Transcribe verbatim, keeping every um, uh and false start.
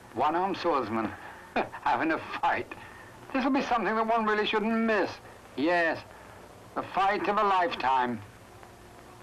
One-armed swordsman having a fight. This will be something that one really shouldn't miss. Yes, the fight of a lifetime.